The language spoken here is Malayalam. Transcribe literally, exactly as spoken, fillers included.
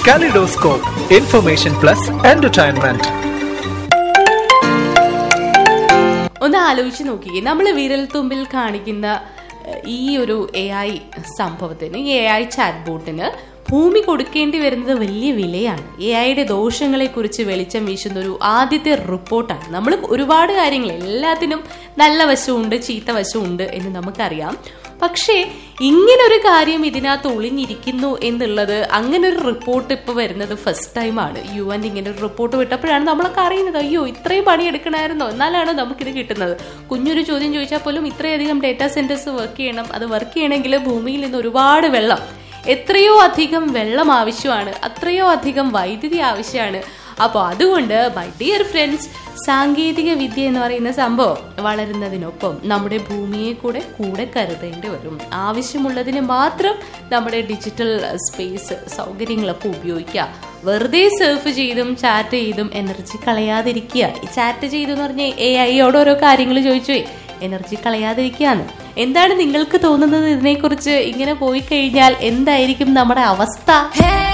Kaleidoscope, information plus entertainment. ഒന്ന് ആലോചിച്ച് നോക്കിയേ, നമ്മൾ വിരൽ തുമ്പിൽ കാണിക്കുന്ന ഈ ഒരു എ ഐ സംഭവത്തിന്, ഈ എ ഐ ചാറ്റ് ബോട്ടിന് ഭൂമി കൊടുക്കേണ്ടി വരുന്നത് വലിയ വിലയാണ്. എ ഐയുടെ ദോഷങ്ങളെ കുറിച്ച് വെളിച്ചം വീശുന്ന ഒരു ആദ്യത്തെ റിപ്പോർട്ടാണ്. നമ്മൾ ഒരുപാട് കാര്യങ്ങൾ, എല്ലാത്തിനും നല്ല വശമുണ്ട് ചീത്ത വശമുണ്ട് എന്ന് നമുക്കറിയാം. പക്ഷേ ഇങ്ങനൊരു കാര്യം ഇതിനകത്ത് ഒളിഞ്ഞിരിക്കുന്നു എന്നുള്ളത്, അങ്ങനെ ഒരു റിപ്പോർട്ട് ഇപ്പൊ വരുന്നത് ഫസ്റ്റ് ടൈമാണ്. യു എൻ ഇങ്ങനെ ഒരു റിപ്പോർട്ട് വിട്ടപ്പോഴാണ് നമ്മളൊക്കെ അറിയുന്നത്, അയ്യോ ഇത്രയും പണി എടുക്കണമായിരുന്നോ, എന്നാലാണ് നമുക്കിത് കിട്ടുന്നത്. കുഞ്ഞൊരു ചോദ്യം ചോദിച്ചാൽ പോലും ഇത്രയധികം ഡേറ്റാ സെന്റേഴ്സ് വർക്ക് ചെയ്യണം, അത് വർക്ക് ചെയ്യണമെങ്കിൽ ഭൂമിയിൽ നിന്ന് ഒരുപാട് വെള്ളം, എത്രയോ അധികം വെള്ളം ആവശ്യമാണ്, അത്രയോ അധികം വൈദ്യുതി ആവശ്യമാണ്. അപ്പോൾ അതുകൊണ്ട് മൈ ഡിയർ ഫ്രണ്ട്സ്, സാങ്കേതിക വിദ്യ എന്ന് പറയുന്ന സംഭവം വളരുന്നതിനൊപ്പം നമ്മുടെ ഭൂമിയെ കൂടെ കൂടെ കരുതേണ്ടി വരും. ആവശ്യമുള്ളതിന് മാത്രം നമ്മുടെ ഡിജിറ്റൽ സ്പേസ് സൗകര്യങ്ങളൊക്കെ ഉപയോഗിക്കുക. വെറുതെ സർഫ് ചെയ്തും ചാറ്റ് ചെയ്തും എനർജി കളയാതിരിക്കുക. ഈ ചാറ്റ് ചെയ്തെന്ന് പറഞ്ഞാൽ എ ഐയോട് ഓരോ കാര്യങ്ങൾ ചോദിച്ചു എനർജി കളയാതിരിക്കുകയാണ്. എന്താണ് നിങ്ങൾക്ക് തോന്നുന്നത് ഇതിനെക്കുറിച്ച്? ഇങ്ങനെ പോയി കഴിഞ്ഞാൽ എന്തായിരിക്കും നമ്മുടെ അവസ്ഥ?